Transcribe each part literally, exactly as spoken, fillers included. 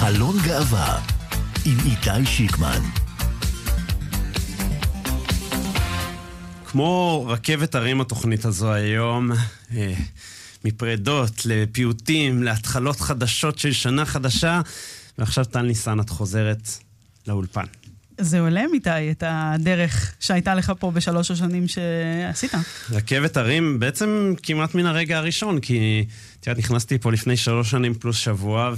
חלון גאווה עם איתי שיקמן. כמו רכבת הרים התוכנית הזו היום, מפרדות לפיוטים, להתחלות חדשות של שנה חדשה, ועכשיו טל ניסן, את חוזרת לאולפן. זה עולה איתי את הדרך שהייתה לך פה בשלוש השנים שעשית. רכבת הרים בעצם כמעט מן הרגע הראשון, כי תראה, נכנסתי פה לפני שלוש שנים פלוס שבוע,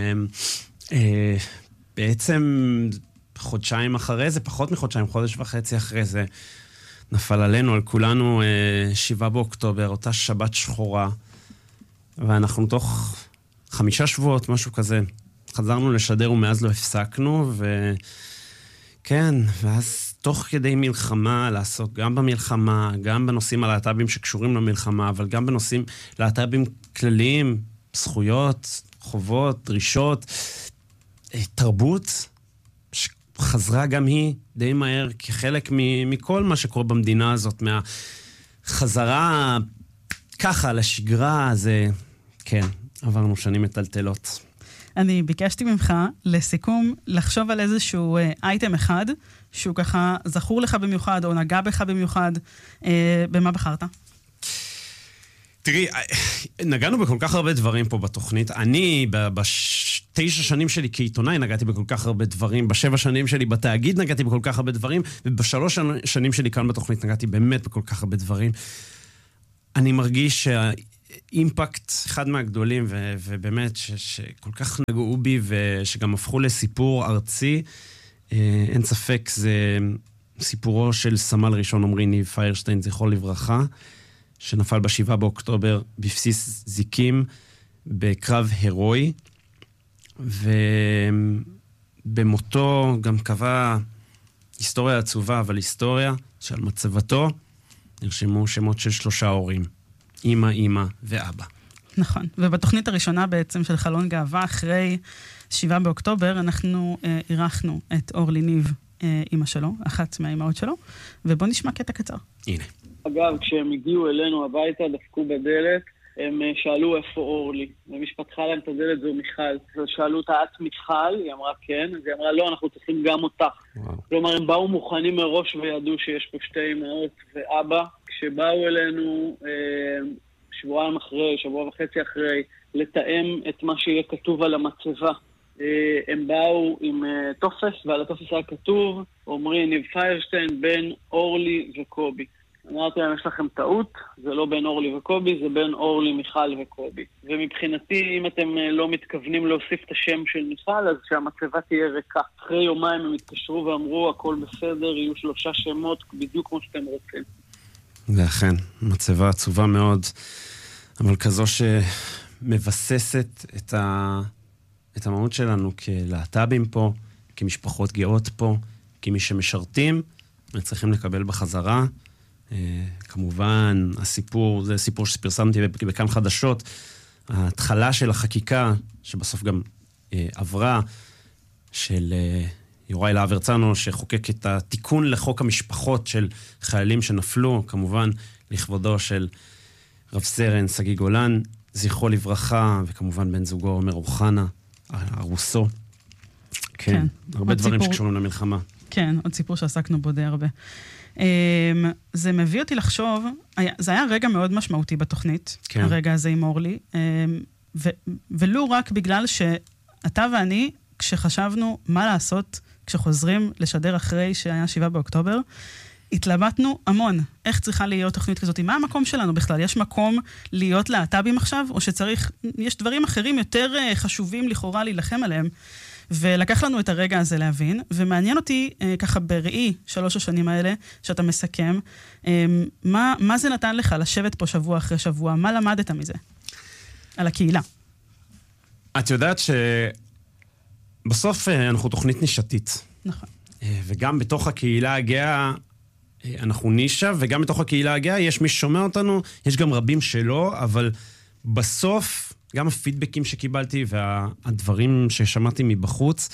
ובעצם חודשיים אחרי זה, פחות מחודשיים, חודש וחצי אחרי זה, נפל עלינו, על כולנו, שבעה באוקטובר, אותה שבת שחורה, ואנחנו תוך חמישה שבועות, משהו כזה, חזרנו לשדר ומאז לא הפסקנו, וכן, ואז תוך כדי מלחמה, לעסוק גם במלחמה, גם בנושאים הלהט"בים שקשורים למלחמה, אבל גם בנושאים להט"בים כלליים, זכויות, חובות, דרישות, תרבות, חזרה גם היא די מהר כחלק מכל מה שקורה במדינה הזאת, מהחזרה ככה לשגרה, זה כן, עברנו שנים מטלטלות. אני ביקשתי ממך לסיכום לחשוב על איזשהו אייטם אחד, שהוא ככה זכור לך במיוחד, או נגע בך במיוחד, אה, במה בחרת? תראי, נגענו בכל כך הרבה דברים פה בתוכנית. אני, בתשע שנים שלי כעיתונאי, נגעתי בכל כך הרבה דברים. בשבע שנים שלי בתאגיד נגעתי בכל כך הרבה דברים, ובשלוש שנים שלי כאן בתוכנית נגעתי באמת בכל כך הרבה דברים. אני מרגיש שהאימפקט, אחד מהגדולים, ו- ובאמת ש- שכל כך נגעו בי, ושגם הפכו לסיפור ארצי, אין ספק, זה סיפורו של סמל ראשון עמרי ניב פיירשטיין, זכרו לברכה, שנפל בשבעה באוקטובר בבסיס זיקים, בקרב הרואי, ובמותו גם קבע היסטוריה עצובה, אבל היסטוריה שעל מצבתו נרשמו שמות של שלושה הורים, אמא, אמא ואבא. נכון, ובתוכנית הראשונה בעצם של חלון גאווה, אחרי שבעה באוקטובר, אנחנו אה, אירחנו את אורלי ניב, אה, אמא שלו, אחת מהאימהות שלו, ובוא נשמע קטע קצר. הנה. אגב, כשהם הגיעו אלינו הביתה, דפקו בדלת, הם שאלו איפה אורלי. ומי שפתחה להם את הדלת זו מיכל. שאלו אותה, את מיכל? היא אמרה כן. אז היא אמרה, לא, אנחנו צריכים גם אותך. וואו. כלומר, הם באו מוכנים מראש וידעו שיש פה שתי אמהות ואבא. כשבאו אלינו שבועיים אחרי, שבוע וחצי אחרי, לתאם את מה שיהיה כתוב על המצבה. הם באו עם טופס, ועל הטופס היה כתוב, אומרים, ניב פיירשטיין בין אורלי וקובי. אמרתי להם, יש לכם טעות, זה לא בין אורלי וקובי, זה בין אורלי, מיכל וקובי. ומבחינתי, אם אתם לא מתכוונים להוסיף את השם של מיכל, אז שהמצבה תהיה ריקה. אחרי יומיים הם התקשרו ואמרו, הכל בסדר, יהיו שלושה שמות, בדיוק כמו שאתם רוצים. ואכן, מצבה עצובה מאוד, אבל כזו שמבססת את, ה... את המהות שלנו כלהט"בים פה, כמשפחות גאות פה, כמי שמשרתים, וצריכים לקבל בחזרה. Uh, כמובן, הסיפור, זה סיפור שפרסמתי בכאן חדשות, ההתחלה של החקיקה, שבסוף גם uh, עברה, של uh, יוראי להב הרצנו, שחוקק את התיקון לחוק המשפחות של חיילים שנפלו, כמובן, לכבודו של רב סרן סגי גולן, זכרו לברכה, וכמובן בן זוגו עומר אוחנה, ארוסו. כן, כן. הרבה דברים סיפור... שקשורים למלחמה. כן, עוד סיפור שעסקנו בו די הרבה. זה מביא אותי לחשוב, זה היה רגע מאוד משמעותי בתוכנית, כן. הרגע הזה עם אורלי, ו, ולו רק בגלל שאתה ואני, כשחשבנו מה לעשות כשחוזרים לשדר אחרי שהיה שבעה באוקטובר, התלבטנו המון, איך צריכה להיות תוכנית כזאת, מה המקום שלנו בכלל? יש מקום להיות להט"בים עכשיו, או שצריך, יש דברים אחרים יותר חשובים לכאורה להילחם עליהם, ולקח לנו את הרגע הזה להבין, ומעניין אותי ככה בראי שלוש השנים האלה שאתה מסכם, מה, מה זה נתן לך לשבת פה שבוע אחרי שבוע? מה למדת מזה? על הקהילה. את יודעת שבסוף אנחנו תוכנית נישתית. נכון. וגם בתוך הקהילה הגאה אנחנו נישה, וגם בתוך הקהילה הגאה יש מי ששומע אותנו, יש גם רבים שלא, אבל בסוף גם הפידבקים שקיבלתי והדברים ששמעתי מבחוץ,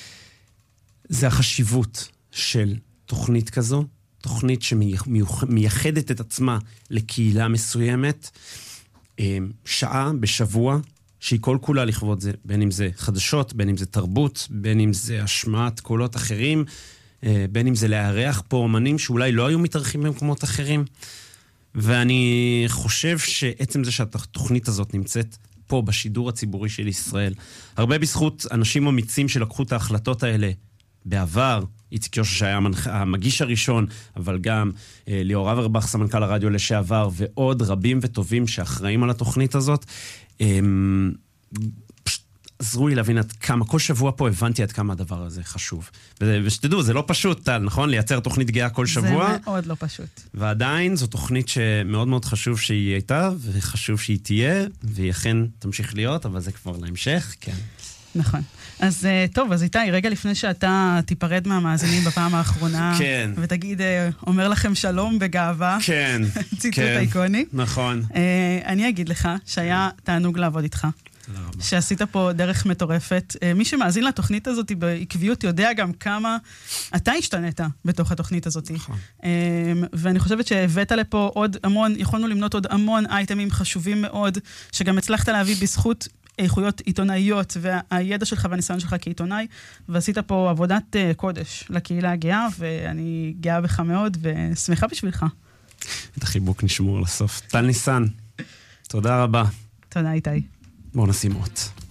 זה החשיבות של תוכנית כזו, תוכנית שמייחדת את עצמה לקהילה מסוימת, שעה בשבוע, שהיא כל כולה לכבוד זה, בין אם זה חדשות, בין אם זה תרבות, בין אם זה השמעת קולות אחרים, בין אם זה לארח פה אומנים שאולי לא היו מתארחים במקומות אחרים. ואני חושב שעצם זה שהתוכנית הזאת נמצאת פה בשידור הציבורי של ישראל, הרבה בזכות אנשים אמיצים שלקחו את ההחלטות האלה בעבר, איציק יושע שהיה המגיש הראשון, אבל גם אה, ליאור אברבך, סמנכ"ל הרדיו לשעבר, ועוד רבים וטובים שאחראים על התוכנית הזאת, אה, פשוט עזרו לי להבין עד כמה, כל שבוע פה הבנתי עד כמה הדבר הזה חשוב. ו- ושתדעו, זה לא פשוט, טל, נכון? לייצר תוכנית גאה כל שבוע. זה מאוד לא פשוט. ועדיין זו תוכנית שמאוד מאוד חשוב שהיא הייתה, וחשוב שהיא תהיה, והיא אכן תמשיך להיות, אבל זה כבר להמשך, כן. נכון. אז טוב, אז איתי, רגע לפני שאתה תיפרד מהמאזינים בפעם האחרונה, כן. ותגיד, אומר לכם שלום בגאווה. כן. ציטוט אייקוני. נכון. אני אגיד לך שהיה תענוג לעבוד איתך. שעשית פה דרך מטורפת. מי שמאזין לתוכנית הזאת בעקביות יודע גם כמה אתה השתנית בתוך התוכנית הזאת. נכון. ואני חושבת שהבאת לפה עוד המון, יכולנו למנות עוד המון אייטמים חשובים מאוד, שגם הצלחת להביא בזכות איכויות עיתונאיות והידע שלך והניסיון שלך כעיתונאי, ועשית פה עבודת קודש לקהילה הגאה, ואני גאה בך מאוד ושמחה בשבילך. את החיבוק נשמור לסוף. טל ניסן, תודה רבה. תודה איתי. בואו נשים עוד.